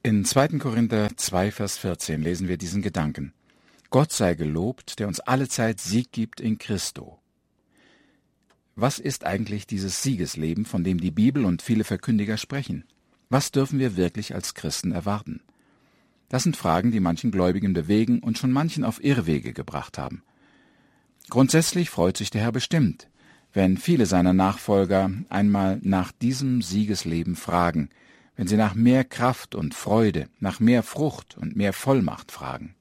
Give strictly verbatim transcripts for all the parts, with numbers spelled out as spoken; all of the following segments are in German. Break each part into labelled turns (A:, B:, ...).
A: In zweiten Korinther zwei, Vers vierzehn lesen wir diesen Gedanken: Gott sei gelobt, der uns allezeit Sieg gibt in Christo. Was ist eigentlich dieses Siegesleben, von dem die Bibel und viele Verkündiger sprechen? Was dürfen wir wirklich als Christen erwarten? Das sind Fragen, die manchen Gläubigen bewegen und schon manchen auf Irrwege gebracht haben. Grundsätzlich freut sich der Herr bestimmt, wenn viele seiner Nachfolger einmal nach diesem Siegesleben fragen, wenn sie nach mehr Kraft und Freude, nach mehr Frucht und mehr Vollmacht fragen.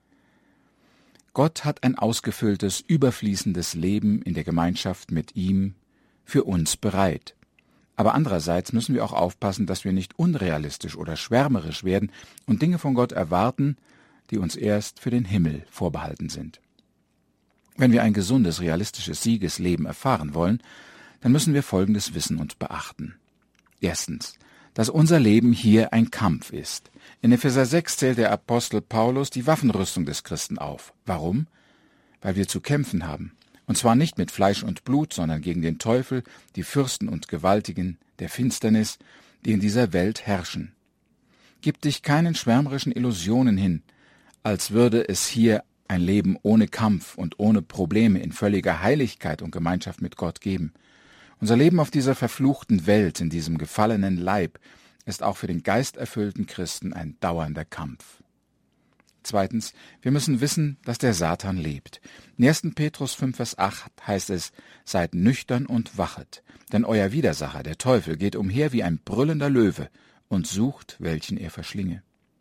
A: Gott hat ein ausgefülltes, überfließendes Leben in der Gemeinschaft mit ihm für uns bereit. Aber andererseits müssen wir auch aufpassen, dass wir nicht unrealistisch oder schwärmerisch werden und Dinge von Gott erwarten, die uns erst für den Himmel vorbehalten sind. Wenn wir ein gesundes, realistisches Siegesleben erfahren wollen, dann müssen wir Folgendes wissen und beachten. Erstens, dass unser Leben hier ein Kampf ist. In Epheser sechs zählt der Apostel Paulus die Waffenrüstung des Christen auf. Warum? Weil wir zu kämpfen haben. Und zwar nicht mit Fleisch und Blut, sondern gegen den Teufel, die Fürsten und Gewaltigen der Finsternis, die in dieser Welt herrschen. Gib dich keinen schwärmerischen Illusionen hin, als würde es hier ein Leben ohne Kampf und ohne Probleme in völliger Heiligkeit und Gemeinschaft mit Gott geben. Unser Leben auf dieser verfluchten Welt, in diesem gefallenen Leib, ist auch für den geisterfüllten Christen ein dauernder Kampf. Zweitens, wir müssen wissen, dass der Satan lebt. In ersten Petrus fünf, Vers acht heißt es: Seid nüchtern und wachet, denn euer Widersacher, der Teufel, geht umher wie ein brüllender Löwe und sucht, welchen er verschlinge.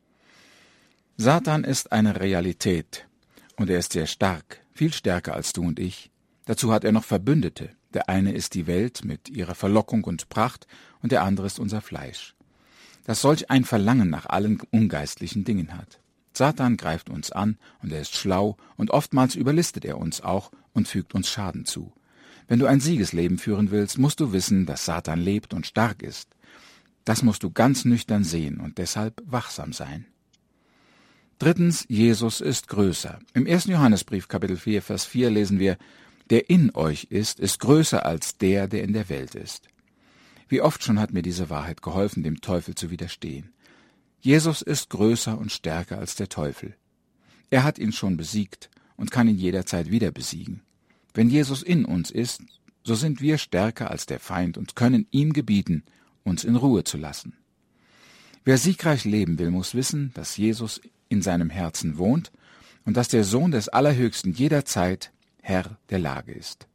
A: Satan ist eine Realität und er ist sehr stark, viel stärker als du und ich. Dazu hat er noch Verbündete. Der eine ist die Welt mit ihrer Verlockung und Pracht und der andere ist unser Fleisch, das solch ein Verlangen nach allen ungeistlichen Dingen hat. Satan greift uns an und er ist schlau und oftmals überlistet er uns auch und fügt uns Schaden zu. Wenn du ein Siegesleben führen willst, musst du wissen, dass Satan lebt und stark ist. Das musst du ganz nüchtern sehen und deshalb wachsam sein. Drittens, Jesus ist größer. Im ersten Johannesbrief, Kapitel vier, Vers vier lesen wir: Der in euch ist, ist größer als der, der in der Welt ist. Wie oft schon hat mir diese Wahrheit geholfen, dem Teufel zu widerstehen. Jesus ist größer und stärker als der Teufel. Er hat ihn schon besiegt und kann ihn jederzeit wieder besiegen. Wenn Jesus in uns ist, so sind wir stärker als der Feind und können ihm gebieten, uns in Ruhe zu lassen. Wer siegreich leben will, muss wissen, dass Jesus in seinem Herzen wohnt und dass der Sohn des Allerhöchsten jederzeit Herr der Lage ist.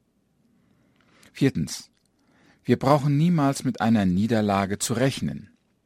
A: Viertens. Wir brauchen niemals mit einer Niederlage zu rechnen.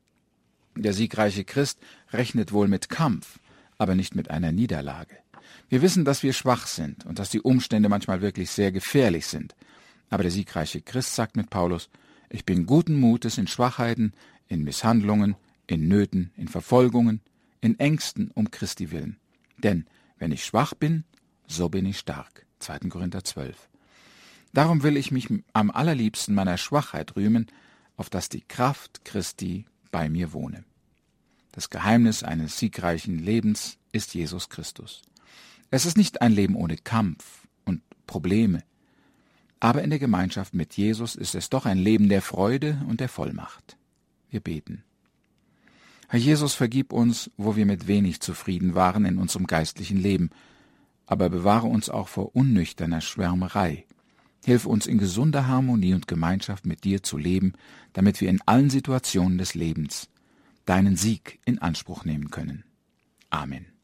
A: Der siegreiche Christ rechnet wohl mit Kampf, aber nicht mit einer Niederlage. Wir wissen, dass wir schwach sind und dass die Umstände manchmal wirklich sehr gefährlich sind. Aber der siegreiche Christ sagt mit Paulus: Ich bin guten Mutes in Schwachheiten, in Misshandlungen, in Nöten, in Verfolgungen, in Ängsten um Christi willen. Denn wenn ich schwach bin, so bin ich stark. zweiten Korinther zwölf. Darum will ich mich am allerliebsten meiner Schwachheit rühmen, auf dass die Kraft Christi bei mir wohne. Das Geheimnis eines siegreichen Lebens ist Jesus Christus. Es ist nicht ein Leben ohne Kampf und Probleme, aber in der Gemeinschaft mit Jesus ist es doch ein Leben der Freude und der Vollmacht. Wir beten. Herr Jesus, vergib uns, wo wir mit wenig zufrieden waren in unserem geistlichen Leben, aber bewahre uns auch vor unnüchterner Schwärmerei. Hilf uns in gesunder Harmonie und Gemeinschaft mit dir zu leben, damit wir in allen Situationen des Lebens deinen Sieg in Anspruch nehmen können. Amen.